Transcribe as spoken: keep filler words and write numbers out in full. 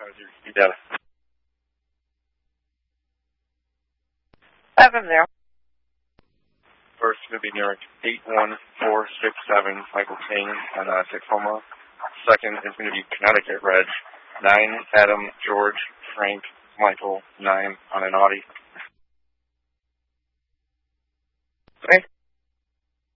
You data. Seven zero. First is going to be New York eight one four six seven, Michael King on uh, Tacoma. Second is going to be Connecticut Reg nine, Adam George Frank Michael nine on an Audi.